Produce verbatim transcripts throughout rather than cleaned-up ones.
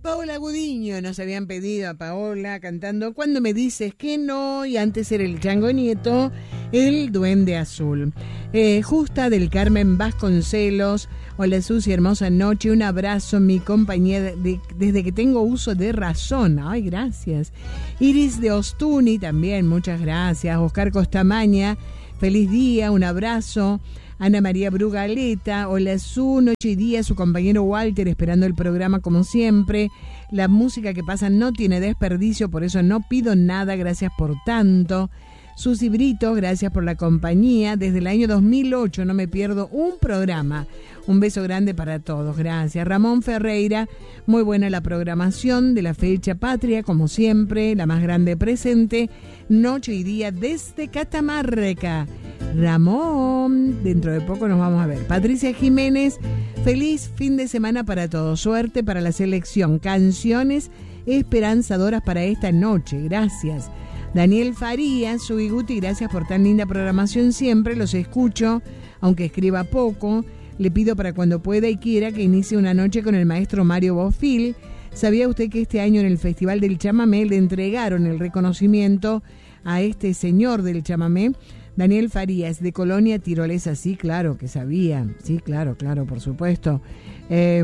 Paola Gudiño, nos habían pedido a Paola cantando Cuando me dices que no, y antes era el Chango Nieto, el Duende Azul. Eh, Justa del Carmen Vasconcelos, hola Susi, hermosa noche, un abrazo, mi compañía de, de, desde que tengo uso de razón. Ay, gracias. Iris de Ostuni también, muchas gracias. Oscar Costamaña, feliz día, un abrazo. Ana María Brugaleta, hola Su, noche y día, su compañero Walter esperando el programa como siempre. La música que pasa no tiene desperdicio, por eso no pido nada, gracias por tanto. Susi Brito, gracias por la compañía. Desde el año dos mil ocho no me pierdo un programa. Un beso grande para todos, gracias. Ramón Ferreira, muy buena la programación de la fecha patria, como siempre, la más grande presente, noche y día desde Catamarca. Ramón, dentro de poco nos vamos a ver. Patricia Jiménez, feliz fin de semana para todos, suerte para la selección, canciones esperanzadoras para esta noche, gracias. Daniel Farías, Subi Guti, gracias por tan linda programación siempre, los escucho, aunque escriba poco. Le pido para cuando pueda y quiera que inicie una noche con el maestro Mario Bofil. ¿Sabía usted que este año en el Festival del Chamamé le entregaron el reconocimiento a este señor del chamamé? Daniel Farías, de Colonia Tirolesa, sí, claro que sabía, sí, claro, claro, por supuesto. Eh,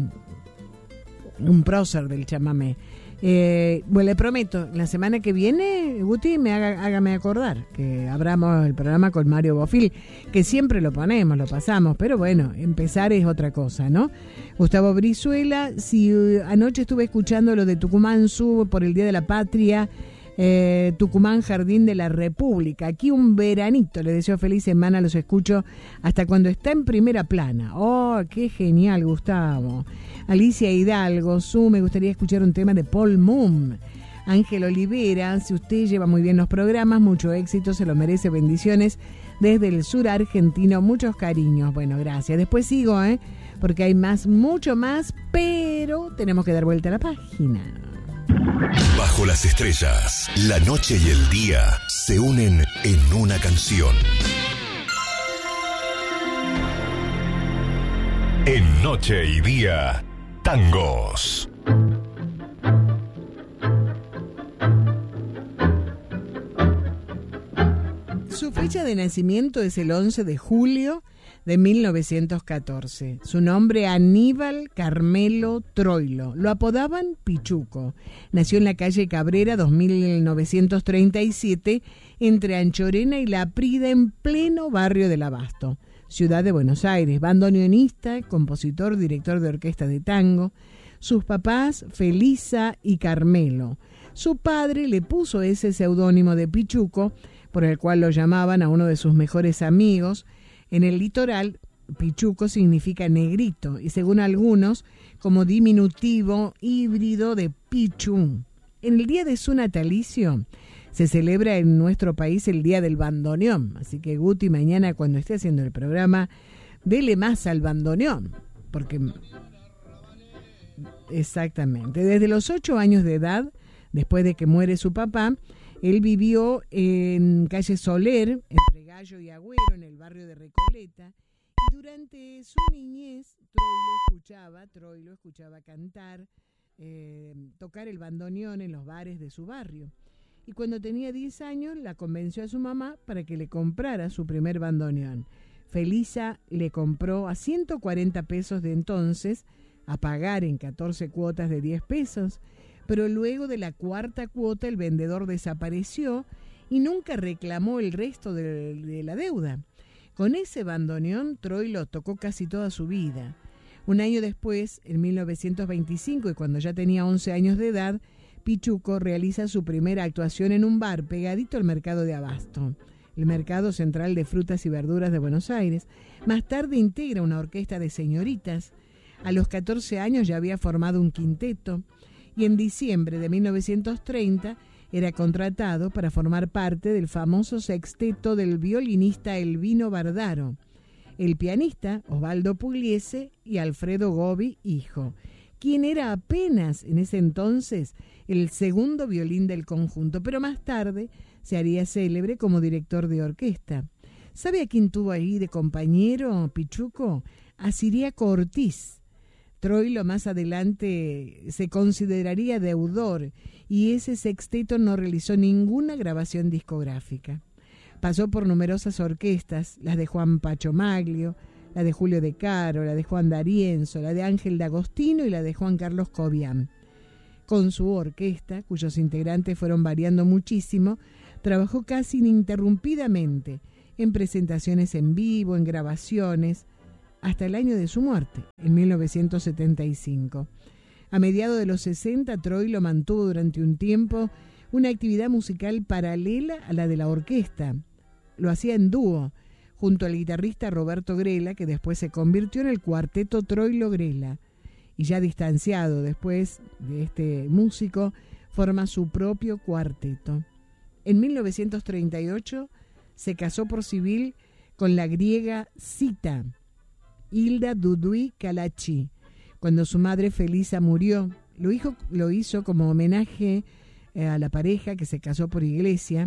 un prócer del chamamé. Eh, bueno, le prometo, la semana que viene, Guti, me haga, hágame acordar que abramos el programa con Mario Bofil, que siempre lo ponemos, lo pasamos, pero bueno, empezar es otra cosa, ¿no? Gustavo Brizuela, si uh, anoche estuve escuchando lo de Tucumán Sub por el Día de la Patria, eh, Tucumán Jardín de la República, aquí un veranito, le deseo feliz semana, los escucho hasta cuando está en primera plana. Oh, qué genial, Gustavo. Alicia Hidalgo, Su, me gustaría escuchar un tema de Paul Moon. Ángel Olivera, si usted lleva muy bien los programas, mucho éxito, se lo merece, bendiciones desde el sur argentino, muchos cariños. Bueno, gracias. Después sigo, ¿eh? Porque hay más, mucho más, pero tenemos que dar vuelta a la página. Bajo las estrellas, la noche y el día se unen en una canción. En Noche y Día, tangos. Su fecha de nacimiento es el once de julio de mil novecientos catorce. Su nombre Aníbal Carmelo Troilo. Lo apodaban Pichuco. Nació en la calle Cabrera dos mil novecientos treinta y siete entre Anchorena y La Prida en pleno barrio del Abasto, ciudad de Buenos Aires. Bandoneonista, compositor, director de orquesta de tango. Sus papás, Felisa y Carmelo. Su padre le puso ese seudónimo de Pichuco, por el cual lo llamaban a uno de sus mejores amigos. En el litoral, Pichuco significa negrito y según algunos, como diminutivo híbrido de Pichu. En el día de su natalicio se celebra en nuestro país el Día del Bandoneón, así que Guti, mañana cuando esté haciendo el programa, dele más al bandoneón, porque exactamente, desde los ocho años de edad, después de que muere su papá, él vivió en calle Soler, entre Gallo y Agüero, en el barrio de Recoleta, y durante su niñez Troilo escuchaba, Troilo escuchaba cantar, eh, tocar el bandoneón en los bares de su barrio. Y cuando tenía diez años la convenció a su mamá para que le comprara su primer bandoneón. Felisa le compró a ciento cuarenta pesos de entonces, a pagar en catorce cuotas de diez pesos, pero luego de la cuarta cuota el vendedor desapareció y nunca reclamó el resto de, de la deuda. Con ese bandoneón Troilo tocó casi toda su vida. Un año después, en mil novecientos veinticinco, y cuando ya tenía once años de edad, Pichuco realiza su primera actuación en un bar pegadito al mercado de Abasto, el mercado central de frutas y verduras de Buenos Aires. Más tarde integra una orquesta de señoritas. A los catorce años ya había formado un quinteto y en diciembre de mil novecientos treinta era contratado para formar parte del famoso sexteto del violinista Elvino Bardaro, el pianista Osvaldo Pugliese y Alfredo Gobi, hijo, quien era apenas en ese entonces el segundo violín del conjunto, pero más tarde se haría célebre como director de orquesta. ¿Sabe a quién tuvo ahí de compañero Pichuco? A Siriaco Ortiz, Troilo más adelante se consideraría deudor y ese sexteto no realizó ninguna grabación discográfica. Pasó por numerosas orquestas, las de Juan Pacho Maglio, la de Julio De Caro, la de Juan D'Arienzo, la de Ángel D'Agostino y la de Juan Carlos Cobian. Con su orquesta, cuyos integrantes fueron variando muchísimo, trabajó casi ininterrumpidamente en presentaciones en vivo, en grabaciones, hasta el año de su muerte, en mil novecientos setenta y cinco. A mediados de los sesenta, Troilo mantuvo durante un tiempo una actividad musical paralela a la de la orquesta. Lo hacía en dúo, junto al guitarrista Roberto Grela, que después se convirtió en el cuarteto Troilo-Grela, y ya distanciado después de este músico, forma su propio cuarteto. En mil novecientos treinta y ocho se casó por civil con la griega Zita, Hilda Dudui Kalachi. Cuando su madre Felisa murió, lo hizo, lo hizo como homenaje eh, a la pareja que se casó por iglesia.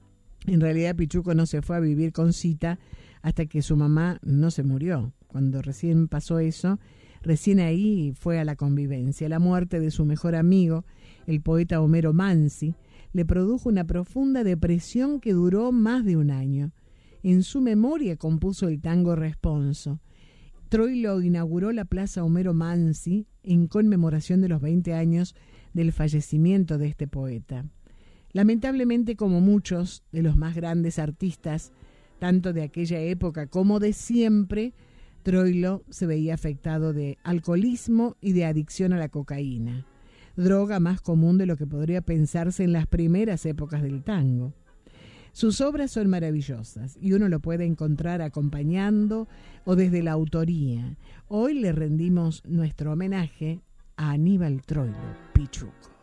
En realidad Pichuco no se fue a vivir con Zita hasta que su mamá no se murió. Cuando recién pasó eso, recién ahí fue a la convivencia. La muerte de su mejor amigo, el poeta Homero Mansi, le produjo una profunda depresión que duró más de un año. En su memoria compuso el tango Responso. Troilo inauguró la Plaza Homero Mansi en conmemoración de los veinte años del fallecimiento de este poeta. Lamentablemente, como muchos de los más grandes artistas, tanto de aquella época como de siempre, Troilo se veía afectado de alcoholismo y de adicción a la cocaína, droga más común de lo que podría pensarse en las primeras épocas del tango. Sus obras son maravillosas y uno lo puede encontrar acompañando o desde la autoría. Hoy le rendimos nuestro homenaje a Aníbal Troilo Pichuco.